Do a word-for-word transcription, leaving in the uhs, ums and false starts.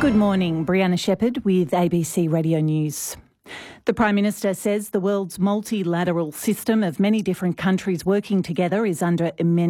Good morning, Brianna Shepherd with A B C Radio News. The Prime Minister says the world's multilateral system of many different countries working together is under immense